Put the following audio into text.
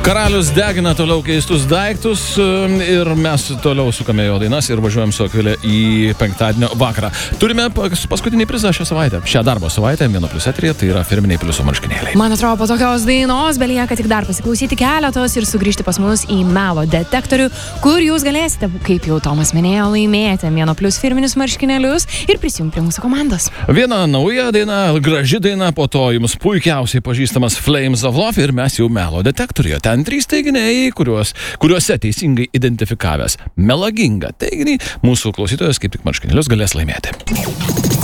Karalius degina toliau keistus daiktus ir mes toliau sukame jo dainas ir važiuojam su Akvilė į penktadienio vakarą. Turime paskutinį prizą šią darbo savaitę, 1+ eteryje, tai yra firminiai pliuso marškinėliai. Man atrodo, po tokios dainos belieka tik dar pasiklausyti keletos ir sugrįžti pas mus į melo detektorių, kur jūs galėsite, kaip jau Tomas minėjo, laimėti 1+ firminius marškinėlius ir prisijungti prie mūsų komandos. Viena nauja daina, graži daina, po to jums puikiausiai pažįstamas Flames of Love ir mes jau melo detektoriuje. Ten 3 teiginiai, kuriuose teisingai identifikavęs melagingą teiginį, mūsų klausytojas kaip tik marškinėlius galės laimėti.